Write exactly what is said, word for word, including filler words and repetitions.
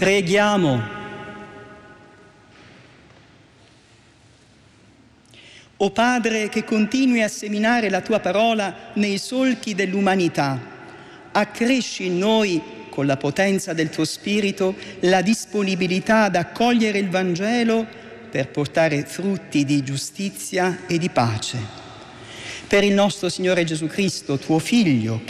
Preghiamo. O Padre, che continui a seminare la tua parola nei solchi dell'umanità, accresci in noi, con la potenza del tuo Spirito, la disponibilità ad accogliere il Vangelo per portare frutti di giustizia e di pace. Per il nostro Signore Gesù Cristo, tuo Figlio,